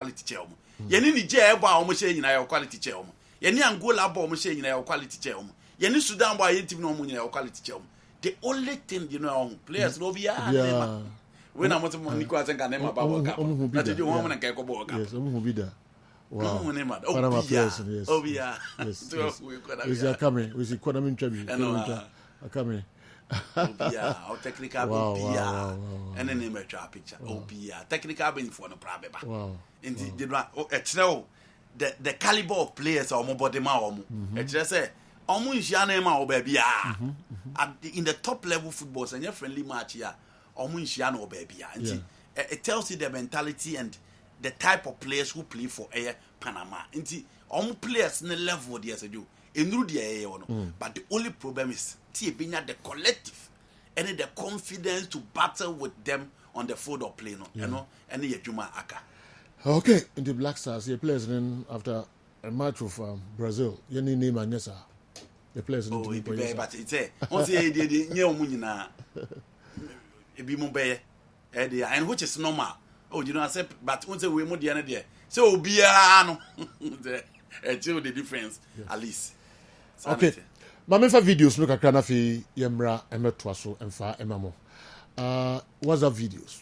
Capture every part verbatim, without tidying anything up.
quality chair omo ye ni Niger ebo a omo share nyina ye quality chair omo ye ni Angola abo omo share nyina ye quality chair omo ye ni Sudan bo ye team no omo nyina ye quality chair omo the only thing you know players no be ya when I'm not money ko asenga na ma ba world cup na je wo mo na kai ko world cup yes omo be da wow no money ma oh yes oh yeah yes we are coming we see economy ntwabi coming obia or technical wow, obia wow, wow, wow. and then me try picture obia technical being for no problem wow indeed they know the the caliber of players or body ma omo e kire say omo nhia na ma obia in the top level football and your friendly match here omo nhia na obia and it tells you the mentality and the type of players who play for Air Panama nti omo players na level there say do enuru there no but the only problem is the collective and the confidence to battle with them on the field of play, no, yeah. You know, and the Juma Aka. Okay, in the Black Stars, the players then after a match with um, Brazil, you need name and yes, sir. The players oh, it be but it's a once the the new munina, it be mobile, and which is normal. Oh, you know, I said, but once we move the other day, so be a the the difference at least. Okay. Mama fa videos no kakra na fi yemra emetwa so emfa emamo. Uh what's up videos?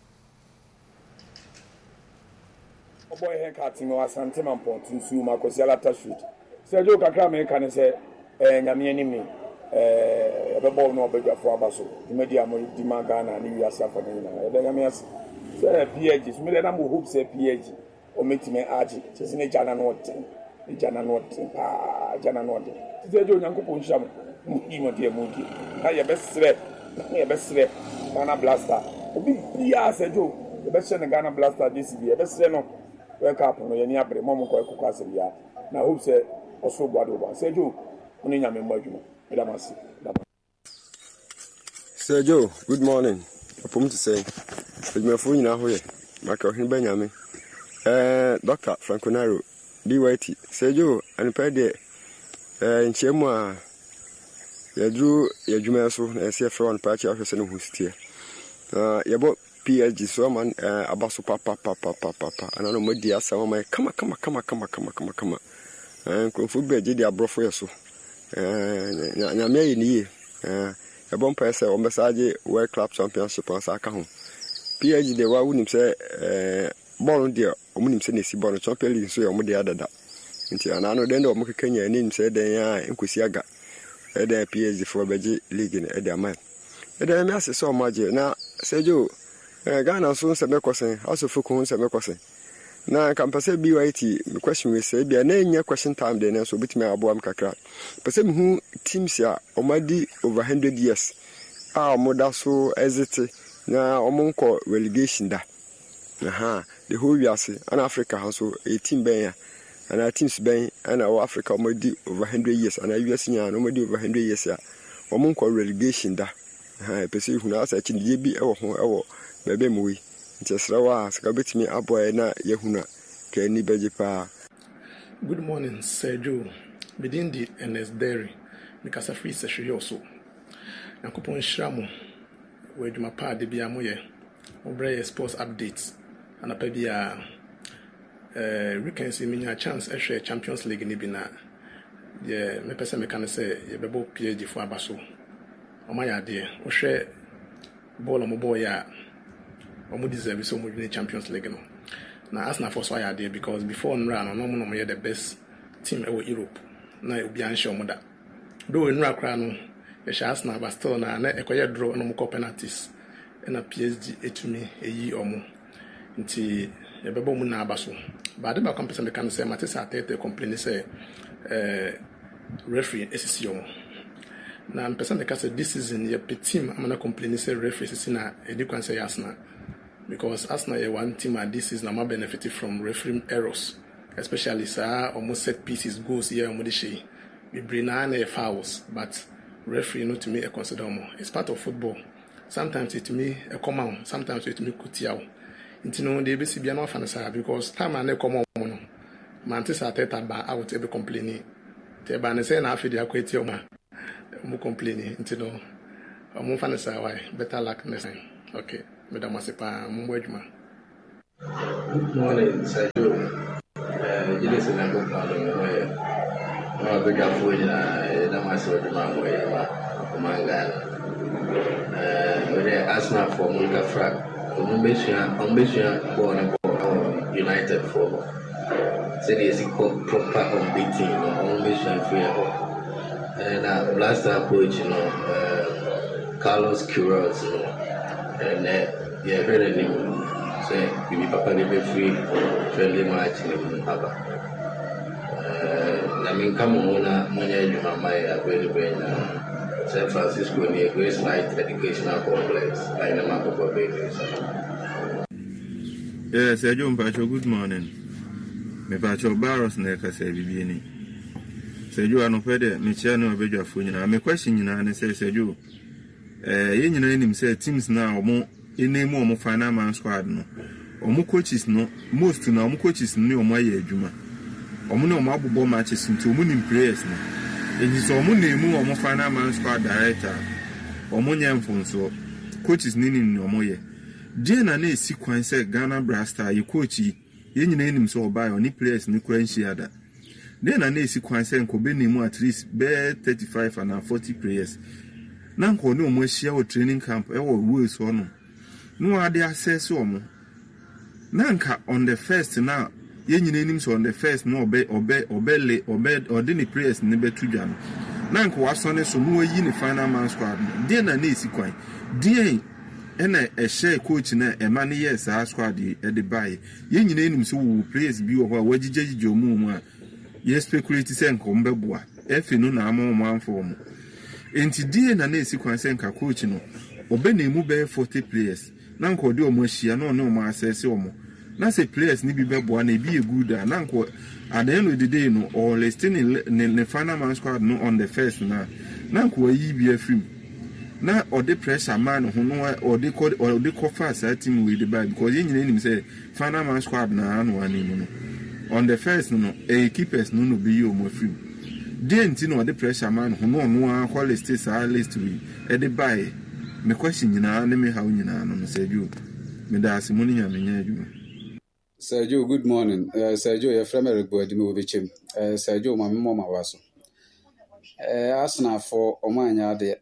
Oboy he cutting o asante man point nsu ma kwasiala ta shoot. Se jo kakra me kan se eh nyame animi eh ebebo no obedwafo abaso. Di media mo di magana ni wi asa fa ni na. E be nyame as se P H G so me na mo hope se P H G o metime agi. Se se ne jana no ten. E jana no ten. Ah jana no ten. Sejo nyankopon hwam mu mo de mu di na ye be sre na ye be sre Ghana Blaster obi bia sejo ye be hye ne Ghana Blaster this year be sre no wake up no ye ni abre mo mo ko ekoko asebia na hope say oso boado ba sejo oni nyame mo adwuma me da masi Sejo good morning apom to say me fo nyina ho ye maka ohin ba nyame eh Doctor Franco Naro D Y T Sejo anpa de eh nchemu a yadru yadwuma so na ese fra on party ahwese no hustie ah yebo P H G so man abaso papa papa papa anano modi asama mai kama kama kama kama kama kama kama eh konfu beje di abrofo yeso eh nyame yi ni eh yebo mpa ese o message World Club Championship on saka ho P H G de wa wunim se eh ball de omunim se na si ball Champions League so yo mo de adada nti anano den do mo kekanya ni mse den ya enkosi aga e den P H G for beji league ne e de ama e den me ase so maje na Sejo eh Ghana so se mekosen aso fuku se mekosen na kampase B Y T me question we say bia na nya question time den so bitime abo am kakra pese me hu teams ya omadi over one hundred years a omoda so exit na omonko relegation da aha the whole years an Africa so eighteen ben ya and our teams ben and our Africa omodi over one hundred years and our U S nya no omodi over one hundred years ya omonko relegation da ha pese hu na asa chi ye bi e wo ho e wo bebe muwi ntesrawa saka betimi aboy na yehuna ka ni beje pa. Good morning Sergio within the N S Dairy because a free session also nakopon shramo we duma pa de bia moye obrey sports updates and pa bia eh we can see me a chance a share Champions League ni bi na ye me pese me kan say ye bebo P H G for abaso o ma ya de o hwe ball mo boy ya o mo deserve so mo win Champions League no na Arsenal for so ya de because before nra no no mo no the best team in Europe na obi an show mo da do nra kra no e sha Arsenal but still na na ekoye draw no mo ko penalties na P S G etumi eyi omo nti ye bebo mu na abaso ba de ba competition me kan say Matisa Atete complain say eh referee esisi omo na mpesa me ka say this season ye team amana complain say referee esisi na edi kwan say Arsenal because Arsenal ye one team at this season am benefit from referee errors especially sa almost set pieces goals here omo de shey we bring na fouls but referee no to me e consider more it's part of football sometimes it me e come out sometimes it me kutiao intino de be si bia no fanasa because time na come on no Manchester Ateta ba out e be complaining te ba ne say na afidi akweti o ma mo complaining intino mo fanasa why better luck next time okay madam Asepa mo adwuma. Good morning, Sergio. Uh, you listen to good morning. I'm a big fool. I'm a sort of man way. I'm a guy. Uh, when they ask me for Monica Frack, I'm mission born and United for. Say there's a proper unbeaten, I'm mission for you. And uh, last time coach, you know, uh, Carlos Queiroz, you know, and uh, yeah, heard him. Say, we papa de be free friendly match in Haba. Uh, I mean, come on, money you my available in San Francisco near Grace Light Educational Complex. I know my papa baby. Yes, Sergio Mpacho, good morning. Me Pacho Barros Neka say Bibiani. Sergio, I know Pede, Michiano Beja Funina. My question, you know, and say, Sergio, eh, you know, him say teams now more. Ine mu omo final man squad no omo coaches no most na omo coaches no omo aye adwuma omo na omo abobo matches nti omo nim players no eni so omo na emu omo final man squad director omo nya mfonso coaches ni ni omo ye je na na esi kwan se Ghana Blaster ye coach ye nyina enim so oba oni players ni kwan shiada de na na esi kwan se nkobe ni mu at least be thirty-five and forty players na nko ni omo ahia o training camp e wo rules so no no ade access omo nanka on the first now ye nyina enim so on the first no obe obe obele obe ordinary players ne betudwa no nanka wasone so no yi ni final man squad de na na esi kwan de ena e share coach na e man yes a squad e de buy ye nyina enim so wo players bi wo ho wagigegige omu mu a ye speculate say nko mbeboa efi no na amo mo anfo mo enti de na na esi kwan say nka coach no obe na emu be forty players nanko de omo hia no no omo access omo na say players ni bi beboa na bi e good a nanko at the end of the day no or listing in the final man squad no on the first na nanko yi bi afrim na or the pressure man ho no or the call or the call fast team with the bag because yin yin say final man squad na anu anim no on the first no e keepers no no bi omo afrim dey nti no the pressure man ho no no a call list say list we e the buy me question nyina na me how nyina no Sergio me da asimuni nya me nya adwuma. Sergio, good morning. Uh, Sergio, your friend Eric Boyd me obi chim. Uh, Sergio, ma me mo ma waso. Uh, Arsenal for omanya de.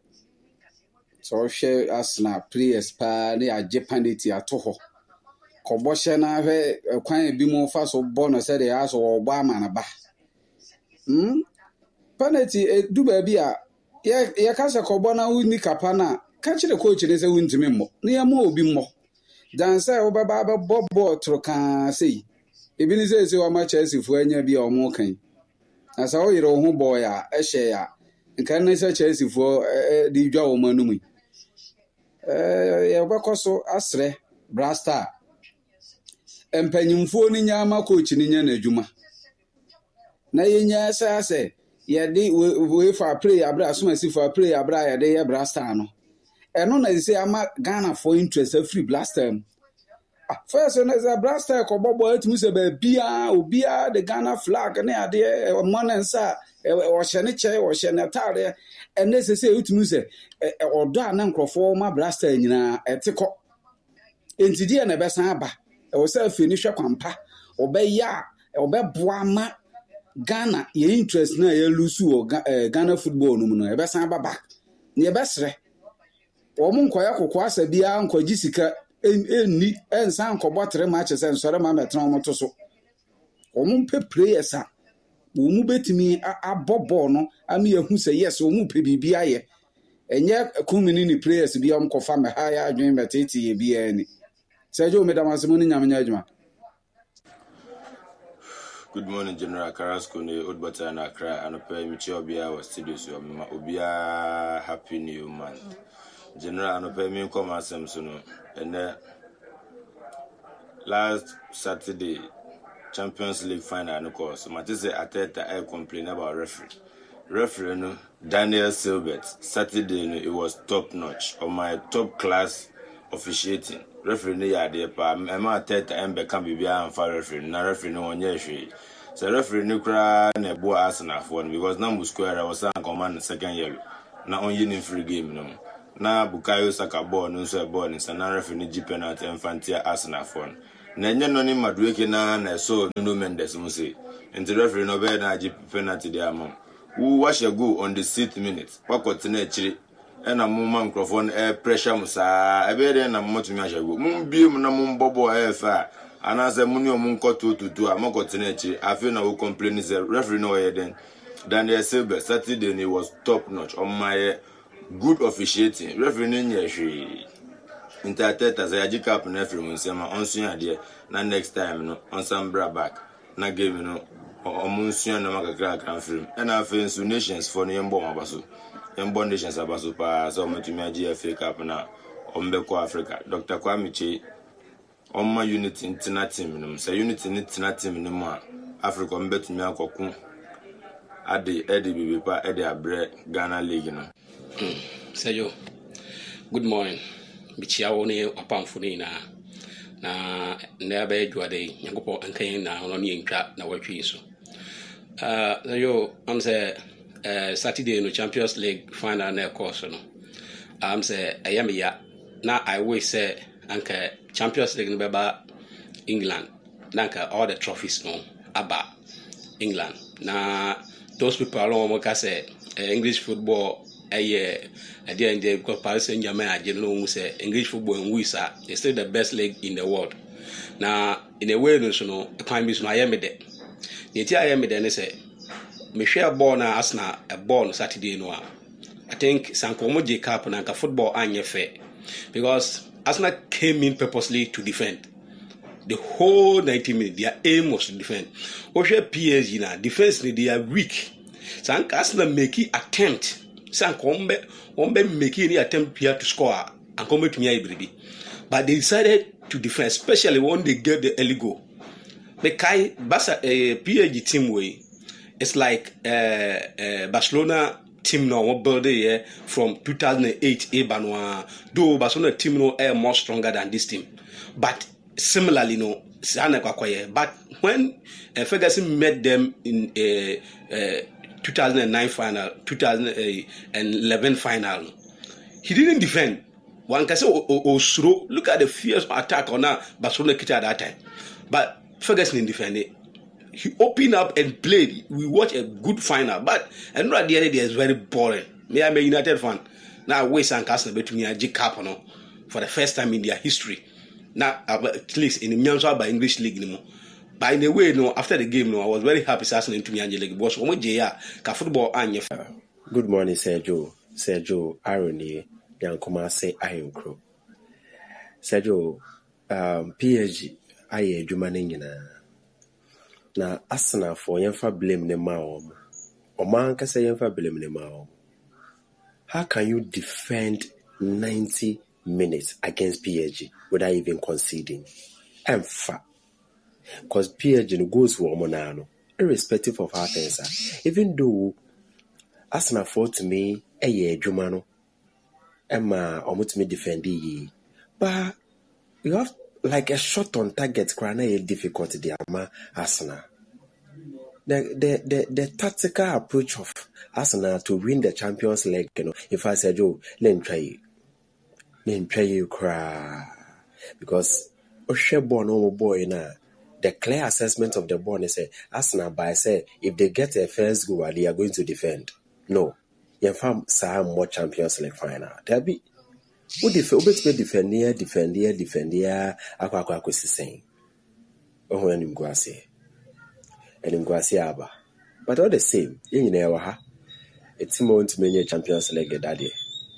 So share Arsenal players pa ne ajepanity ato ho. Kobo hye na hwe kwan bi mo fa so bo no se de aso ogba ama na ba. Hmm? Penalty e du ba bi a ye ye ka se kobo na uni kapa na ka chire coach ne se wuntimi mo. Ne ye mo obi mo. Dan say obaba ba bobo troka sei ebi ni say say o ma Chelsea fu anya bi o mo kan asa o yire o hu boy a e hye ya nkan na say Chelsea fu di dwa o manu mu eh ye obakoso asre Blaster empanyimfo ni nyama coach ni nya na adwuma na yenya say ase ye di we for play abra so ma si for play abra ye de ye Blaster no eno na say ama Ghana for interest free Blaster first na say Blaster ko bobo atumi se ba bia obia the Ghana flag na ade monensa o hye che o hye na tare ene se say utumi se odo ana nkrofo ma Blaster nyina etiko entidi na besan aba e wo say fini hwe kwampa obeya obeboa ma Ghana ye interest na ye lusu o Ghana football no mu no e besan aba back ne e besre omo nkoya kokwa asa bia nkwaji sika enni ensan kobotre matches ensore ma metran omo to so omo pe players a omo betimi abobo no ami ehu se yes omo pe bibia ye enye kumini ni players bia om kofa me ha ya adwen beteti ye bia ni Sergio medamasemo ni nyamenya adwuma. Good morning, General Carrasco, Odbata na Accra, and Ope Michi Obia was studio so Obia happy new month. General and Ope me come as Samson and uh, last Saturday Champions League final no course. Matisse Ateta I complain about referee. Referee no Daniel Silbert Saturday no, it was top notch on my top class officiating. Referee no ya dey pa Emma Ateta embe kan bibia and fa referee na referee no onye hwe. So referee no kra na bo Arsenal for because Nambu Square was on command second yellow. Na onye ni free game no. Na Bukayo Saka ball no so ball in San referee ni G penalty Infantia Arsenal for. na enye no ni Madueke na na so Nuno Mendes mo say nti referee no be na agi penalty dey am who wash a go on the sixth minute wakoti na echiri e na mo man microphone e pressure mo sa e be dey na mo tumi wash a go mo bie mo na mo bobo e fa anase mo ni o mo nkoto tutu a mo koti na echiri afi na we complain say referee no way then Daniel Silva Saturday he was top notch on my good officiating referee no nya hwe Interteta say agi cap na referee mo nsema onso ade na next time no on sambra back na game no omunsuya na makakra kan film and afen su nations for no yembo mabaso yembo nations abaso pa so matumi agi F A Cup na ombeko Africa Doctor Kwame Che omma unity intina team no say unity intina team no ma Africa ombetumi akoku ade ede bibipa ede abre Ghana League no Sejo good morning bichia woni apamfuni na na nebe juade nyagopo ankan na ono ni ntwa na watwi so uh yo am say uh Saturday no Champions League final na course no am say ayamya na I wish say anka Champions League no beba England nanka all the trophies no aba England na those people alone mo ka say uh, English football eh at the end because Paris Saint-Germain I generally say English football and we are still the best league in the world. Now in a way no so no time is no I am there. The tia I am there say me share ball na Arsenal a ball Saturday no. I think Sankomo J Cup na ka football anye fair because Arsenal came in purposely to defend. The whole ninety minutes their aim was to defend. Oshe P S G na defense they are weak. Sank Arsenal make attempt Sankombe ombe make any attempt here to score and come to me every but they decided to defend, especially when they get the early goal. The Kai Barca uh, P S G team way it's like uh, uh, Barcelona team now build here from two thousand eight Ebanwa though Barcelona team no are more stronger than this team but similarly no but when uh, Ferguson met them in uh, uh, two thousand nine final, two thousand eleven final. He didn't defend. One can say, oh, oh, oh, slow. Look at the fierce attack on Barcelona at that time. But Ferguson didn't defend it. He opened up and played. We watched a good final. But I know at the end of the day, it's very boring. Me, I'm a United fan. Now, West and Castle between a G Cup for the first time in their history. Now, at least in the Myanmar by English League anymore. By the way, no, after the game, no, I was very happy listening to me Angelique because when we ka football anye. Good morning, Sergio. Sergio Irony, Yankoma say Iron Crow. Sergio, um, P S G, aye, Jumani na. Na Arsenal for yemfa blame ne maom. Oman ka say yemfa blame ne maom. How can you defend ninety minutes against P S G without even conceding? Emfa. Because P S G goes for Monano, irrespective of how things are. Even though Arsenal fought to me a year, Jumano, Emma, or to me defend ye. But you have like a shot on target, crying difficulty, the Ama Arsenal. The, the, the, the tactical approach of Arsenal to win the Champions League, you know, if I said, Joe, let him try you. Let him try you cry. Because Oshebo no boy now. The clear assessment of the ball is say Arsenal by say if they get a first goal, they are going to defend. No. You found some more Champions League final. There be who defend who defend here, defend here, defend here, aqua aqua aqua saying. Oh, and him go say. And him go say aba. But all the same, you know ha. It's more to many Champions League that day.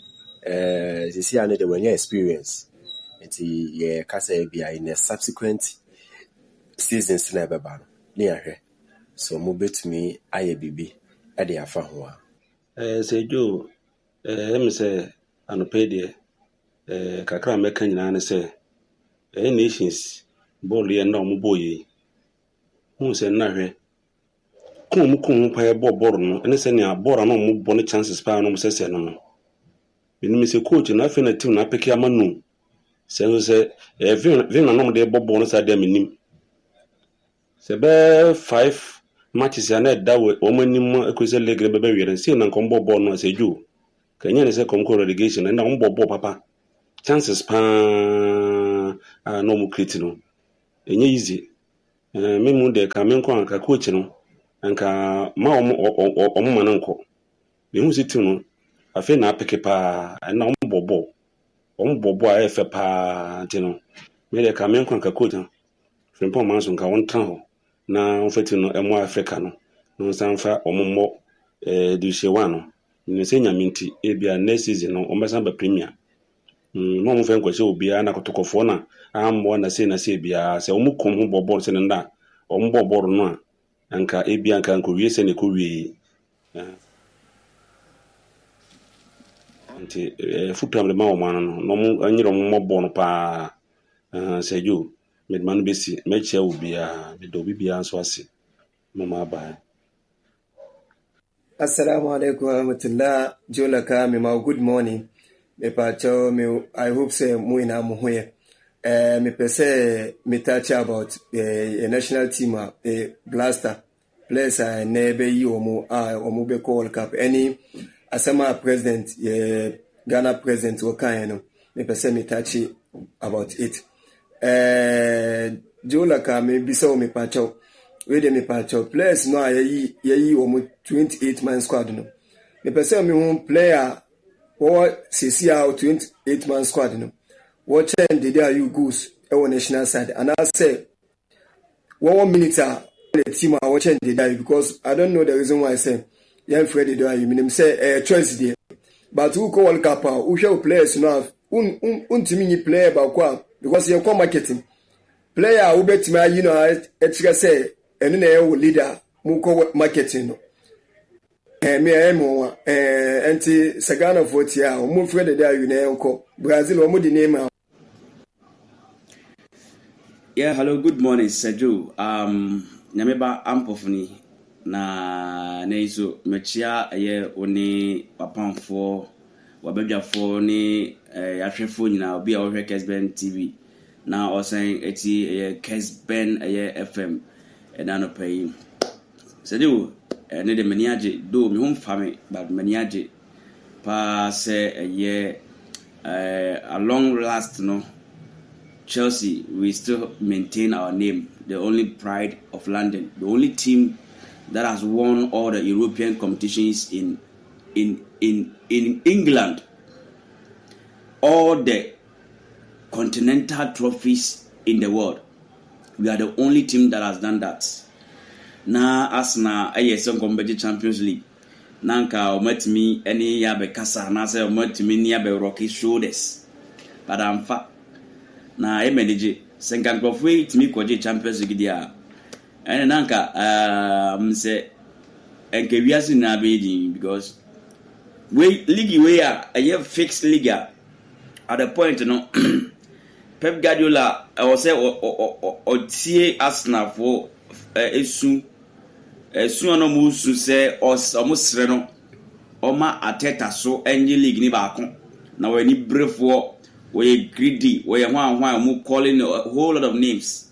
Uh you see another when you experience. It's yeah, Casa be in a subsequent seasons never ban near so move to me aye bibi at the afa ho eh say Joe eh em say anopedia eh kakra meka nyina ne say eh nations ball ye na omo boy hu say na hwe kum kum pa e ball ball no ene say ne abora no omo bo ne chances pa no say say no me say coach na fe na team na peke amanu say say eh vin vin na no de ball no say dem nim Sebe five matches ya na da we omanim ekwese league be be were see na nkombo ball no aseju kanya ne se komko relegation na mbo ball papa chances pa ah no mu create no enye easy eh me mu de ka me nko anka coach no anka ma omo omo ma nko me hu si tim no afi na apeke pa na omo bobo omo bobo a efe pa ntino me de ka me nko anka coach no frimpon man so nka won tran ho na onfeti no emo Africa no no sanfa omo mo eh du shewa no ni se nyaminti e bia next season no omo san ba premier mm no mo fen kwese obi a na kotokofo na ammo na se na se bia se omo kom ho bobo se nda omo bobo no a anka e bia anka nko wie se ne ko wie nti eh futam le ma o man no no mo anyiro mo bo no pa eh seju medman besi meche obi a me do bibia anso ase mama ba. Assalamu alaikum warahmatullah. Jolaka me ma good morning. Me pacho me I hope say mu ina mu hoye. Eh me pese me touch about eh, a national team a eh, Blaster players a nebe yi omo a omo be call cup any asema president eh, Ghana president wakan no me pese me touch about it. Eh Jolaka me bisa me pacho we de me pacho players no ayi yi omo twenty-eight man squad no me pese me hu player or sisi out twenty-eight man squad no watch and did you goose e won national side and I say one minute the team are watching the die because I don't know the reason why I say young Freddy do you mean say a choice there but who call cup who show players now un un un team ni player ba kwa because you come marketing player who bet me you know et say enu na e leader mu ko marketing no eh me eh mo eh anti Sagana forty a o mo Freddy do you na enko Brazil o mo di name. Yeah, hello, good morning, Sergio. Um, Nyameba Ampofuni na neizo mechia ye oni papanfo wabedwafo ni yahwefo nyina obi a wo hwe Kesben T V na osan eti ye Kesben ye F M na no pay. Sergio ne de maniaje do me hom fame but maniaje pa se ye a long last no Chelsea, we still maintain our name, the only pride of London, the only team that has won all the European competitions in in in in England, all the continental trophies in the world. We are the only team that has done that. Na asna aye some competitive Champions League. Nanka omatimi any yabe kasa na say omatimi ni yabe rocky shoulders. But I'm fa na e manage senkan profwe timi kwaje Champions League dia ene nanka um say enke wiase na be because we league we are a fixed league at the point no Pep Guardiola I say o tie Arsenal for esu esu no mu su say o sre no o ma Arteta so enye league ni ba ko na we ni brefo we greedy we wan wan mu calling a whole lot of names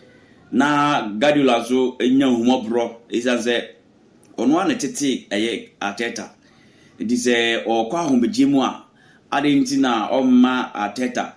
na Guardiola so enya humo bro is as a ono an tete eye Arteta it is a o kwa hombeji mu a adenti na o ma Arteta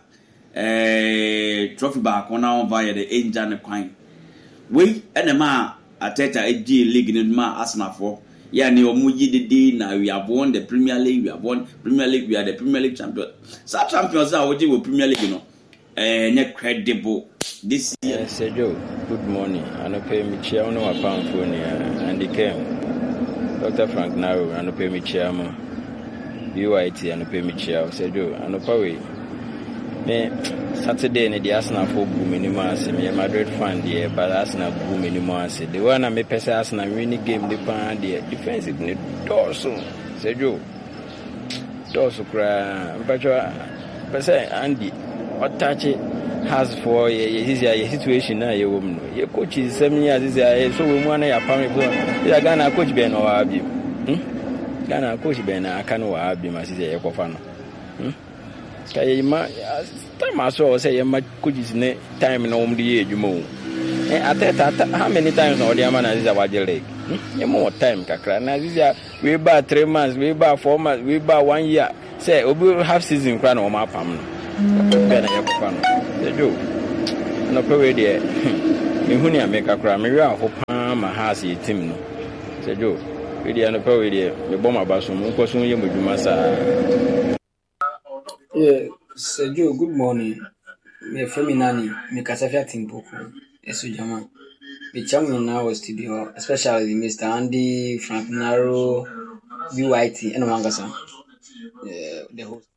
eh trophy ba ko na on via the engine kwan we enema Arteta edi league ni ma Arsenal for yeah, ni omuji dede na we have won the Premier League, we have won Premier League, we are the Premier League champion. So champions are what you Premier League, you know. Eh, uh, credible this year. Yes, Sergio. Good morning. I no pay me chair no pound phone and they came. Doctor Frank Naro, I no pay me chair ma. U I T, I no pay me chair. Sergio, I no pay. Me Saturday ni the Arsenal for boom anymore. See me a Madrid fan there, but Arsenal boom anymore. See the one I me pese Arsenal winning game the pan there defensive ni dorso. Sergio dorso kra. But pese Andy what touch has for his situation na your woman. Your coach is seven years is so we want to apparent go. Ya Ghana coach be no abi. Hmm? Ghana coach be na aka no abi ma say e kofa no. Hmm? Kay ma time aso say ma coaches ne time na um die adwuma o. Eh Arteta how many times na odi na this awage league? Hmm? You more time kakra na this we ba three months, we ba four months, we ba one year. Say obi half season kra na o ma pam no. Be na ye kofa no. no pe we de me hu ni ameka kra me we aho pa ma ha se team no sejo we de no pe we de me bom abaso mo ko so ye modwuma sa. Yeah, Sejo, good morning. Me feminani me kasafia timboko esu jama. Me chamu na was studio, especially Mister Andy, Frank Naro, U I T and Wangasa. Yeah, the host.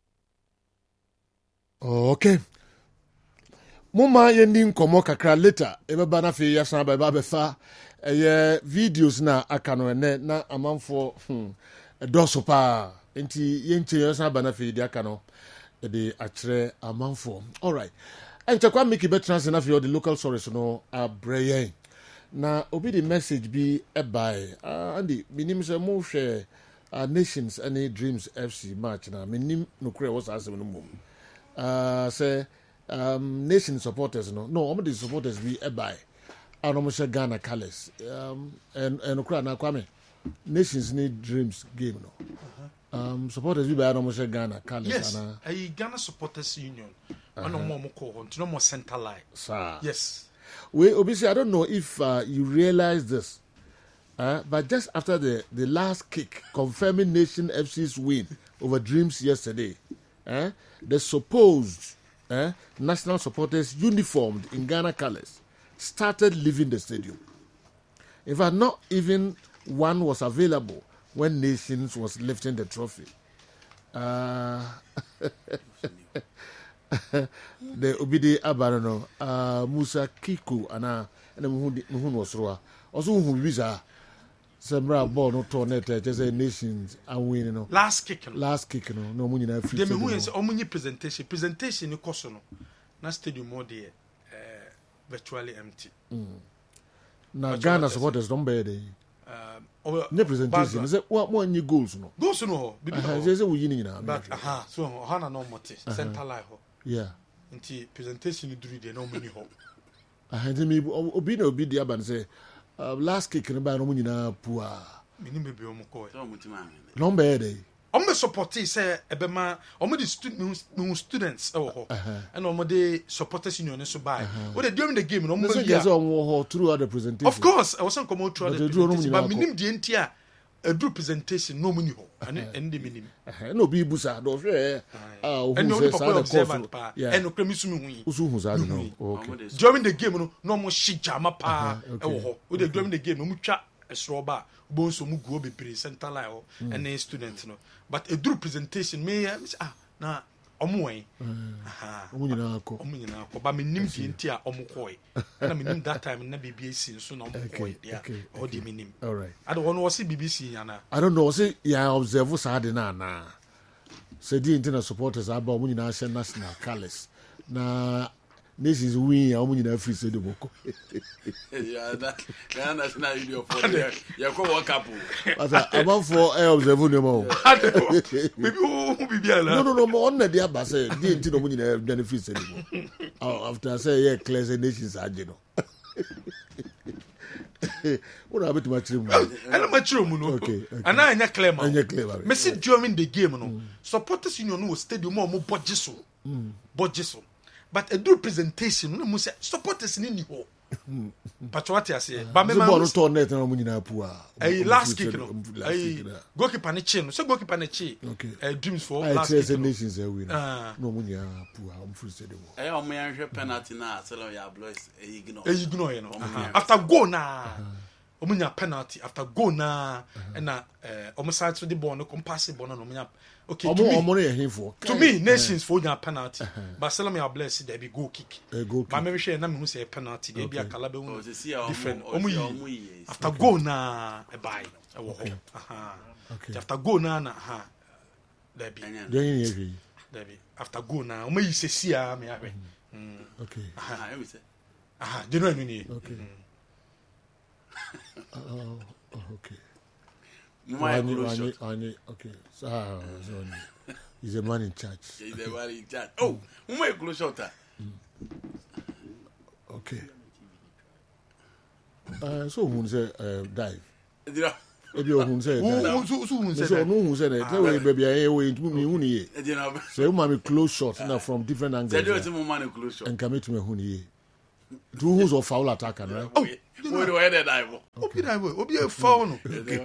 Okay. Muma yendi nkomo kakra later ebeba na fe yasan ba ba befa eh videos na aka no ene na amanfo hmm edoso pa enti yenche yasan ba na fe di aka no e de atre amanfo. All right. Enche kwa make better na fe the local source no abrayen na obi the message be e by uh, Andy minim se mo hwe uh, Nations any Dreams F C match na minim no kure was asem no mum. Uh, say um, nation supporters, no, no, I'm the supporters be a buy. I don't know Ghana colors. Um, and and Ukraine Kwame. Nations need dreams game, no. Uh-huh. Um, supporters be by I don't know Ghana colors. Yes, a Ghana supporters union. I don't know more no more center line. Sir. Yes. We obviously I don't know if uh, you realize this, uh, but just after the the last kick confirming Nation F C's win over Dreams yesterday. Eh, the supposed eh, national supporters uniformed in Ghana colors started leaving the stadium. In fact, not even one was available when Nations was lifting the trophy. Uh, the Obidi Abarano, uh, Musa Kiku, and Muhun was Roa. Also, who visa. Sembra ball no tornet just a Nations and win no last kick no last kick no no money na free. Dem who is omunyi presentation presentation ni koso no na stadium more there uh, virtually empty. Mm. Na Ghana supporters don't bear dey. Um ne presentation say what more any goals no. Goals no bibi. Uh, say say we yin na. But aha so hana no mote center line ho. Yeah. Nti presentation ni duru dey no many ho. Ah me obi na obi dey aban say Uh, last kick in the no nyina pua mini bebe o mo ko e no be dey o me support say ebema o me the student students e wo ho and o me the supporters union so buy we dey during the game no mo be say o mo ho throughout the presentation. Of course I was saying come throughout the presentation but minim the entia a do presentation no money ho and and the minim no be busa do hwe ah o hu say sa the course yeah and no kremi sumi hu usu hu sa no okay during the game no no mo shijama pa e wo ho we dey during the game no mo twa esro ba bo so mu guo be pre center line ho and the student no but a do presentation me ah na omo wen aha omo nyina akọ omo nyina akọ ba minim di enti a omo koi na minim that time na B B C so na omo koi dia o di minim. All right I don't want to see B B C yana I don't know say ya observe sa de na na say di enti na supporters aba omo nyina share national colors na Nations win omo nyina free say de boko yeah that na national union for there ya ko world cup but about for I observe no more maybe who be ala no no no mo on na dia ba say di enti no mo nyina benefit say de after say yeah clear say Nations age no what about to match him and match him no okay and na anya clear man anya clear me see during the game no supporters union no stadium mo mo budget so budget so but a do presentation no say supporters ni ni ho but what you say ba me ma no to net na mo nyina pua eh last kick no eh goalkeeper ni chi no so goalkeeper ni chi eh Dreams for last kick Nations e win no mo nyina pua am free say dem eh o mo yan hwe penalty na selo ya blows eh ignore eh ignore no after goal na o mo nya penalty after goal na na eh o mo side to the ball no come pass the ball no mo nya okay to me, to me Nations for your penalty but Salome are blessed there be goal kick but maybe share na me who say penalty there be a calabe different omu after goal na e buy e wo ho aha after goal na na ha there be there be after goal na omu yi sesi a me ahwe okay aha e we say aha de no anu ni okay oh okay My Wani, Wani, okay. So, uh, so he's a man in charge. He's a man in charge. Oh, who may close shot? Okay. Uh, so who say uh, dive? Ebi ohun say dive. Who who who say so no who say that? Tell we baby eh we me hu ni e. Say who ma me close shot na from different angles. Say do say mo man close shot. And come to me hu ni e. Rules of foul attack, right? Oh, what do I that? Obi that way. Obi a foul no.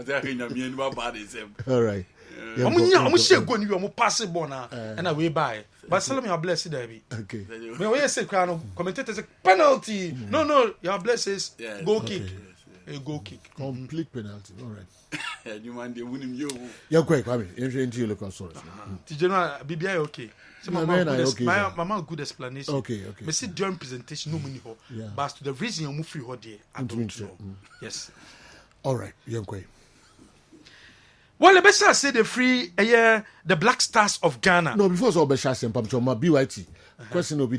All right. I'm going to say go ni we pass it ball na and we buy. But Salome you are blessed there be. Okay. Me we say crown commentators say penalty. No no, your blessed goal kick. A goal kick. Complete penalty. All right. You man they win him you. Yeah, quick, Kwame. Into you look on sorry. The general B B I okay. So my mama good, okay, my, my mama good explanation. Okay, okay. Me see during presentation no money ho. Yeah. But to the reason you move free ho there. I don't know. Mm. Yes. All right, young quay. Well, the best I say the free uh, the Black Stars of Ghana. No, before so be shasem pam choma B Y T. Question will be